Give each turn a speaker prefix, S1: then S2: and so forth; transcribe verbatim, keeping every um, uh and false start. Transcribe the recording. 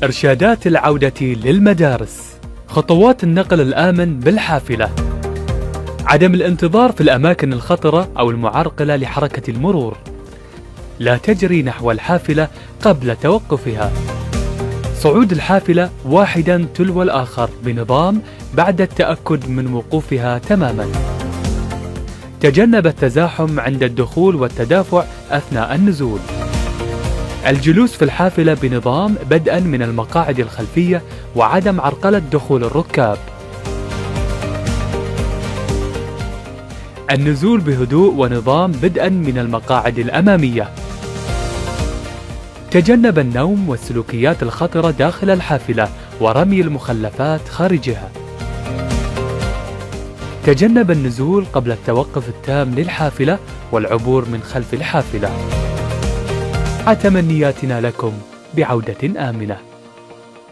S1: إرشادات العودة للمدارس. خطوات النقل الآمن بالحافلة. عدم الانتظار في الأماكن الخطرة أو المعرقلة لحركة المرور. لا تجري نحو الحافلة قبل توقفها. صعود الحافلة واحدا تلو الآخر بنظام بعد التأكد من وقوفها تماما. تجنب التزاحم عند الدخول والتدافع أثناء النزول. الجلوس في الحافلة بنظام بدءا من المقاعد الخلفية وعدم عرقلة دخول الركاب. النزول بهدوء ونظام بدءا من المقاعد الأمامية. تجنب النوم والسلوكيات الخطرة داخل الحافلة ورمي المخلفات خارجها. تجنب النزول قبل التوقف التام للحافلة والعبور من خلف الحافلة. تمنياتنا لكم بعودة آمنة.